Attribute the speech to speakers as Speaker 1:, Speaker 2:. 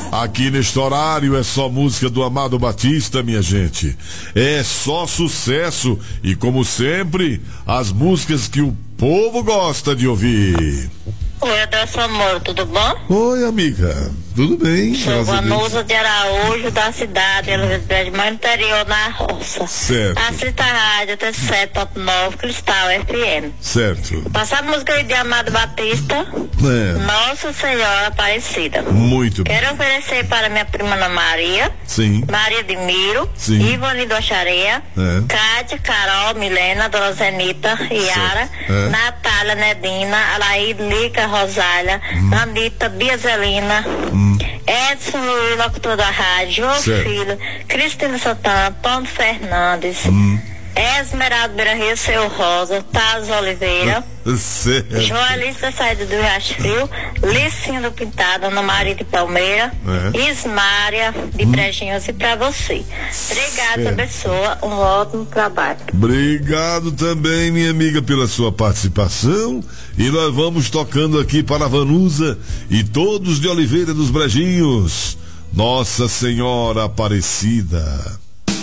Speaker 1: Aqui neste horário é só música do Amado Batista, minha gente. É só sucesso e, como sempre, as músicas que o povo gosta de ouvir.
Speaker 2: Oi, Adelson Amor, tudo bom?
Speaker 1: Oi, amiga. Tudo bem?
Speaker 2: Sou Vanusa de Araújo, da cidade de mais interior, na roça.
Speaker 1: Certo.
Speaker 2: Assista a rádio T7.9 Cristal FM.
Speaker 1: Certo.
Speaker 2: Passar a música de Amado Batista, Nossa Senhora Aparecida.
Speaker 1: Muito bem.
Speaker 2: Quero oferecer para minha prima Ana Maria,
Speaker 1: Sim.
Speaker 2: Maria de Miro,
Speaker 1: Sim.
Speaker 2: Ivone do Achareia, Cátia, Carol, Milena, Dona Zenita, Yara, Natália, Nedina, Alaide, Lica, Rosália, Anitta, Biazelina, Edson Luiz, locutor da rádio, Filho, Cristina Santana, Antônio Fernandes, Esmeralda Beira Rio, Seu Rosa, Taz Oliveira, Joelista Saída do Riacho Frio, Licinho Pintado, Ana Maria de Palmeira, Ismária de Brejinhos, e pra você. Obrigada, pessoa, um ótimo trabalho.
Speaker 1: Obrigado também, minha amiga, pela sua participação. E nós vamos tocando aqui para a Vanusa e todos de Oliveira dos Brejinhos. Nossa Senhora Aparecida.